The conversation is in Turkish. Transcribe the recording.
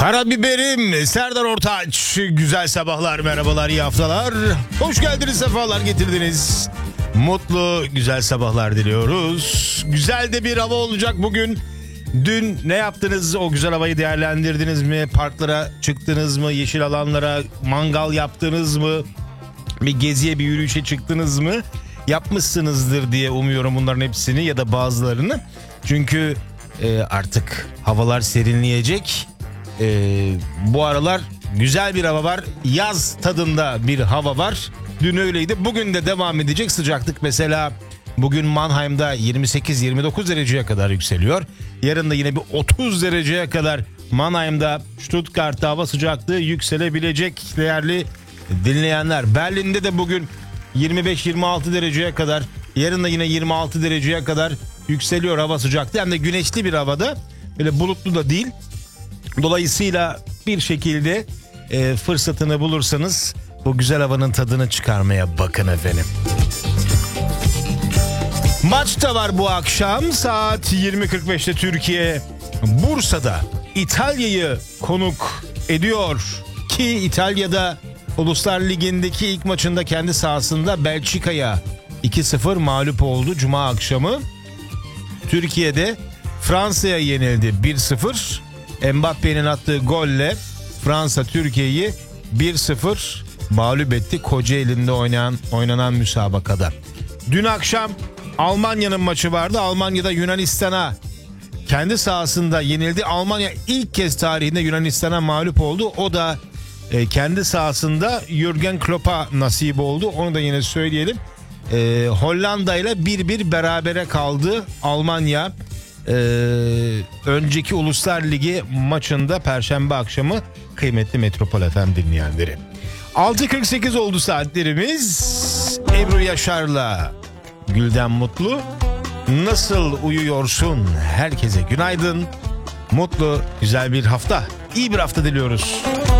Karabiberim, Serdar Ortaç. Güzel sabahlar, merhabalar, iyi haftalar. Hoş geldiniz, sefalar getirdiniz. Mutlu, güzel sabahlar diliyoruz. Güzel de bir hava olacak bugün. Dün ne yaptınız? O güzel havayı değerlendirdiniz mi? Parklara çıktınız mı? Yeşil alanlara mangal yaptınız mı? Bir geziye, bir yürüyüşe çıktınız mı? Yapmışsınızdır diye umuyorum bunların hepsini ya da bazılarını. Çünkü artık havalar serinleyecek. Bu aralar güzel bir hava var. Yaz tadında bir hava var. Dün öyleydi. Bugün de devam edecek sıcaklık. Mesela bugün Mannheim'da 28-29 dereceye kadar yükseliyor. Yarın da yine bir 30 dereceye kadar Mannheim'da, Stuttgart'ta hava sıcaklığı yükselebilecek değerli dinleyenler. Berlin'de de bugün 25-26 dereceye kadar, yarın da yine 26 dereceye kadar yükseliyor hava sıcaklığı. Hem de güneşli bir havada, böyle bulutlu da değil. Dolayısıyla bir şekilde fırsatını bulursanız bu güzel havanın tadını çıkarmaya bakın efendim. Maç da var bu akşam saat 20.45'te Türkiye Bursa'da İtalya'yı konuk ediyor ki İtalya'da Uluslar Ligi'ndeki ilk maçında kendi sahasında Belçika'ya 2-0 mağlup oldu Cuma akşamı. Türkiye'de Fransa'ya yenildi 1-0. Mbappe'nin attığı golle Fransa Türkiye'yi 1-0 mağlup etti Kocaeli'nde oynanan müsabakada. Dün akşam Almanya'nın maçı vardı. Almanya'da Yunanistan'a kendi sahasında yenildi. Almanya ilk kez tarihinde Yunanistan'a mağlup oldu. O da kendi sahasında Jürgen Klopp'a nasip oldu. Onu da yine söyleyelim. Hollanda ile 1-1 berabere kaldı Almanya. Önceki Uluslar Ligi maçında Perşembe akşamı kıymetli Metropol FM dinleyenleri. 6.48 oldu saatlerimiz. Ebru Yaşar'la Gülden Mutlu. Nasıl uyuyorsun? Herkese günaydın. Mutlu, güzel bir hafta. İyi bir hafta diliyoruz.